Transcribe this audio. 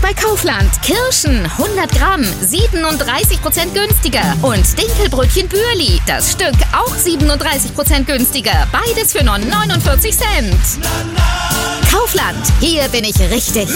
bei Kaufland. Kirschen 100 Gramm 37% günstiger. Und Dinkelbrötchen Bürli, das Stück auch 37% günstiger. Beides für nur 49 Cent. Kaufland, hier bin ich richtig.